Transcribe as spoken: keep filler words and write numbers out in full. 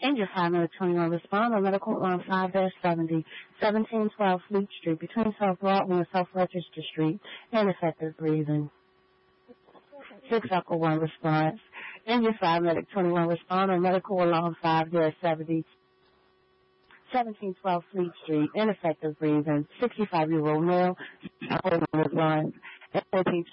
And your five minute twenty-one respond on medical on five seventy, seventeen twelve Fleet Street, between South Broadway and South Register Street, ineffective breathing. Six Echo one response. And your five minute twenty-one respond on medical along five seventy, seventeen twelve Fleet Street, ineffective breathing. sixty-five year old male, holding on his lines, and fourteen